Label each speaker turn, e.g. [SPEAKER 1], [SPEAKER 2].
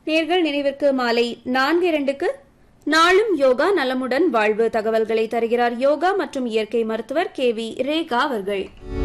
[SPEAKER 1] நேர்கள் நினைவிற்கு மாலை 4:02க்கு நாளும் யோகா நலமுடன் வாழ்வு தகவல்களை தருகிறார் யோகா மற்றும் இயற்கை மருத்துவர் KV ரேகா அவர்கள்.